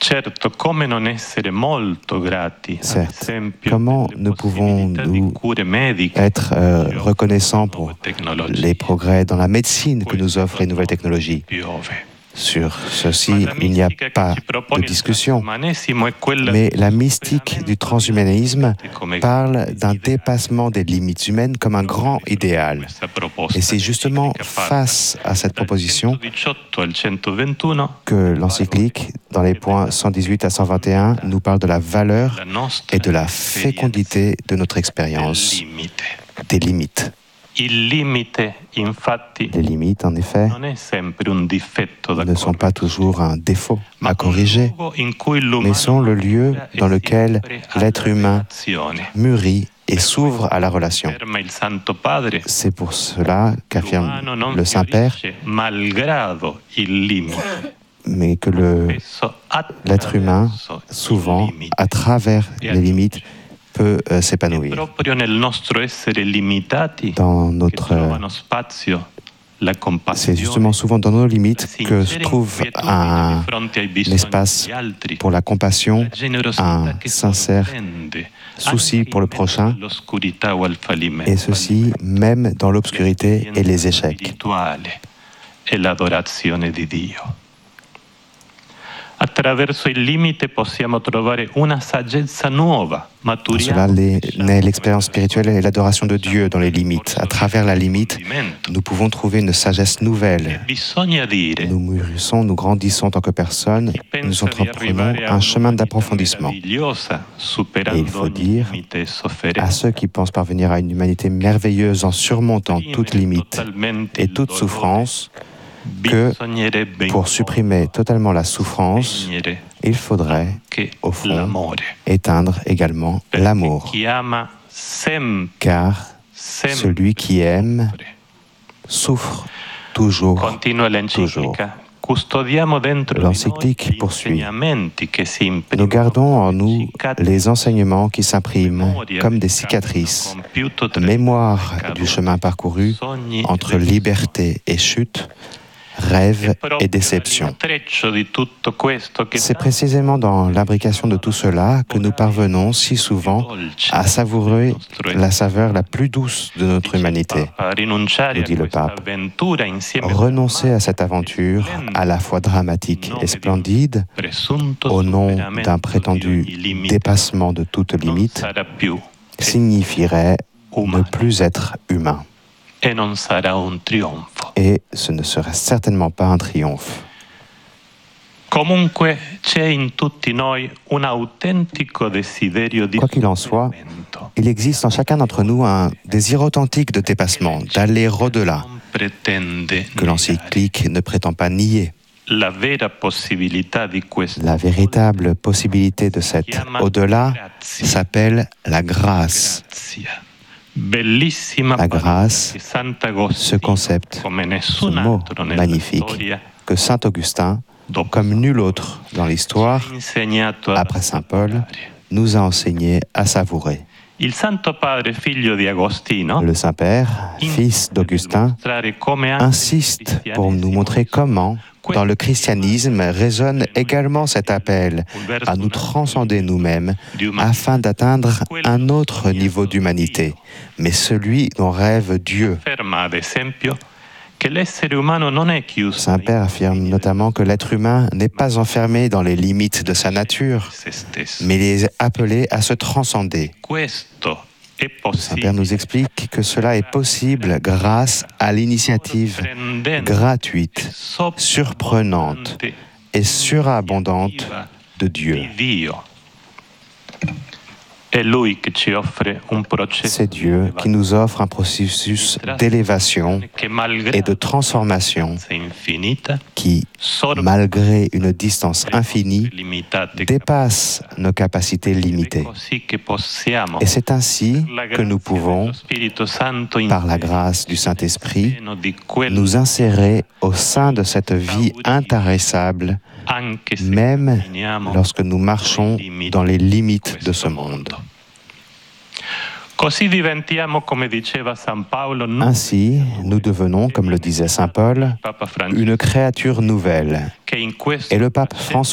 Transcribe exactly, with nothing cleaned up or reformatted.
Certes, comment ne pouvons-nous être euh, reconnaissants pour les progrès dans la médecine que nous offrent les nouvelles technologies? Sur ceci, il n'y a pas de discussion. Mais la mystique du transhumanisme parle d'un dépassement des limites humaines comme un grand idéal. Et c'est justement face à cette proposition que l'encyclique, dans les points cent dix-huit à cent vingt et un, nous parle de la valeur et de la fécondité de notre expérience, des limites. Les limites, en effet, ne sont pas toujours un défaut à corriger, mais sont le lieu dans lequel l'être humain mûrit et s'ouvre à la relation. C'est pour cela qu'affirme le Saint-Père, mais que le, l'être humain, souvent, à travers les limites, peut euh, s'épanouir. Dans notre, c'est justement souvent dans nos limites que se trouve un, un espace pour la compassion, un sincère souci pour le prochain, et ceci même dans l'obscurité et les échecs. Attraverso il limite possiamo trovare una saggezza nuova. Pour cela naît l'expérience spirituelle et l'adoration de Dieu dans les limites. À travers la limite, nous pouvons trouver une sagesse nouvelle. Nous mûrissons, nous grandissons en tant que personnes, nous entreprenons un chemin d'approfondissement. Et il faut dire à ceux qui pensent parvenir à une humanité merveilleuse en surmontant toute limite et toute souffrance, que pour supprimer totalement la souffrance, il faudrait, au fond, éteindre également l'amour. Car celui qui aime souffre toujours, toujours. L'encyclique poursuit. Nous gardons en nous les enseignements qui s'impriment comme des cicatrices, mémoire du chemin parcouru entre liberté et chute, rêve et déception. C'est précisément dans l'imbrication de tout cela que nous parvenons si souvent à savourer la saveur la plus douce de notre humanité, nous dit le pape. Renoncer à cette aventure à la fois dramatique et splendide au nom d'un prétendu dépassement de toute limite signifierait ne plus être humain. Et ce ne serait certainement pas un triomphe. Quoi qu'il en soit, il existe en chacun d'entre nous un désir authentique de dépassement, d'aller au-delà, que l'encyclique ne prétend pas nier. La véritable possibilité de cet au-delà s'appelle la grâce. La grâce, ce concept, ce mot magnifique que saint Augustin, comme nul autre dans l'histoire, après saint Paul, nous a enseigné à savourer. Le Saint-Père, fils d'Augustin, insiste pour nous montrer comment, dans le christianisme, résonne également cet appel à nous transcender nous-mêmes afin d'atteindre un autre niveau d'humanité, mais celui dont rêve Dieu. Saint-Père affirme notamment que l'être humain n'est pas enfermé dans les limites de sa nature, mais il est appelé à se transcender. Saint-Père nous explique que cela est possible grâce à l'initiative gratuite, surprenante et surabondante de Dieu. C'est Dieu qui nous offre un processus d'élévation et de transformation qui, malgré une distance infinie, dépasse nos capacités limitées. Et c'est ainsi que nous pouvons, par la grâce du Saint-Esprit, nous insérer au sein de cette vie intarissable, même lorsque nous marchons dans les limites de ce monde. Ainsi, nous devenons, comme le disait saint Paul, une créature nouvelle. Et le pape François